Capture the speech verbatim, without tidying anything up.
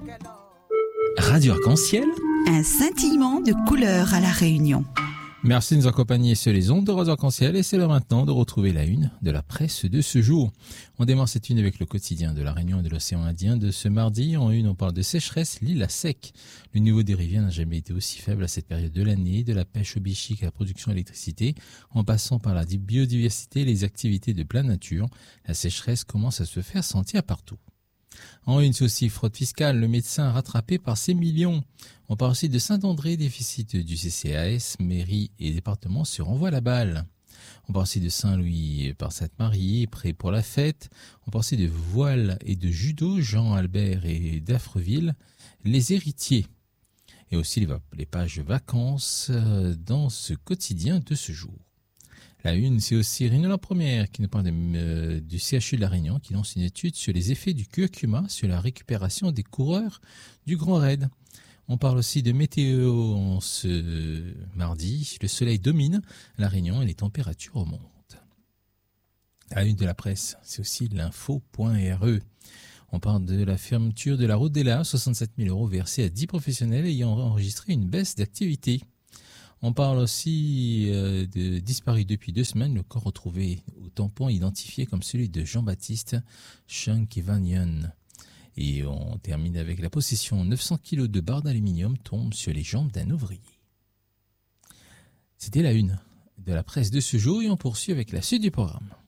Radio Arc-en-Ciel, un scintillement de couleurs à La Réunion. Merci de nous accompagner sur les ondes de Radio Arc-en-Ciel et c'est l'heure maintenant de retrouver la une de la presse de ce jour. On démarre cette une avec le quotidien de La Réunion et de l'océan Indien de ce mardi. En une, on parle de sécheresse, l'île à sec. Le niveau des rivières n'a jamais été aussi faible à cette période de l'année, de la pêche au bichic à la production d'électricité, en passant par la biodiversité et les activités de pleine nature. La sécheresse commence à se faire sentir partout. En une, c'est aussi fraude fiscale, le médecin rattrapé par ses millions. On parle aussi de Saint-André, déficit du C C A S, mairie et département se renvoient la balle. On parle aussi de Saint-Louis par Sainte-Marie, prêt pour la fête. On parle aussi de voile et de judo, Jean Albert et d'Affreville, les héritiers. Et aussi les, les pages vacances dans ce quotidien de ce jour. La une, c'est aussi Réunion la Première qui nous parle de, euh, du C H U de La Réunion qui lance une étude sur les effets du curcuma sur la récupération des coureurs du Grand Raid. On parle aussi de météo en ce mardi. Le soleil domine La Réunion et les températures remontent. La une de la presse, c'est aussi l'info point R E. On parle de la fermeture de la route des Laves, soixante-sept mille euros versés à dix professionnels ayant enregistré une baisse d'activité. On parle aussi euh, de disparu depuis deux semaines, le corps retrouvé au tampon identifié comme celui de Jean-Baptiste Shankivanyan. Et on termine avec la possession neuf cents kilos de barres d'aluminium tombe sur les jambes d'un ouvrier. C'était la une de la presse de ce jour et on poursuit avec la suite du programme.